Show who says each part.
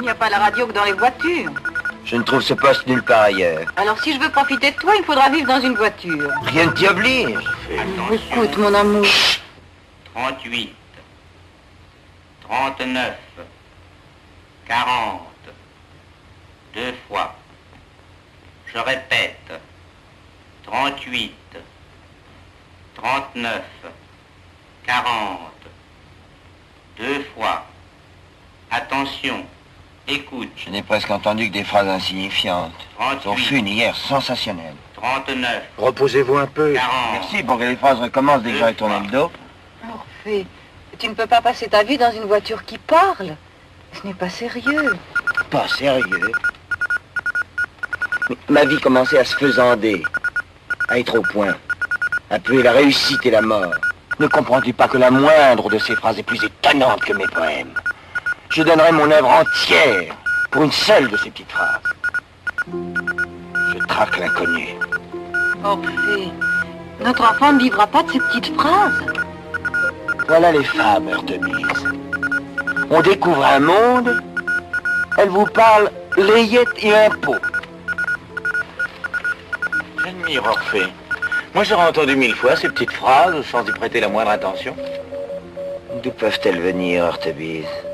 Speaker 1: Il n'y a pas la radio que dans les voitures.
Speaker 2: Je ne trouve ce poste nulle part ailleurs.
Speaker 1: Alors si je veux profiter de toi, il faudra vivre dans une voiture.
Speaker 2: Rien ne t'y oblige.
Speaker 1: Écoute, mon amour.
Speaker 3: 38, 39, 40, deux fois. Je répète, 38, 39, 40, deux fois. Attention, écoute.
Speaker 2: Je n'ai presque entendu que des phrases insignifiantes.
Speaker 3: 38,
Speaker 2: Ton fune hier, sensationnel.
Speaker 3: 39,
Speaker 2: Reposez-vous un peu.
Speaker 3: 40.
Speaker 2: Merci pour que les phrases recommencent dès que j'aurai tourné le dos.
Speaker 1: Orphée, tu ne peux pas passer ta vie dans une voiture qui parle. Ce n'est pas sérieux.
Speaker 2: Pas sérieux. Ma vie commençait à se faisander, à être au point, à puer la réussite et la mort. Ne comprends-tu pas que la moindre de ces phrases est plus étonnante que mes poèmes? Je donnerais mon œuvre entière pour une seule de ces petites phrases. Je traque l'inconnu.
Speaker 1: Orphée, notre enfant ne vivra pas de ces petites phrases.
Speaker 2: Voilà les femmes, Heurtebise. On découvre un monde, elles vous parlent layette et impôts.
Speaker 4: J'admire Orphée. Moi, j'aurais entendu 1000 fois ces petites phrases sans y prêter la moindre attention.
Speaker 2: D'où peuvent-elles venir, Heurtebise?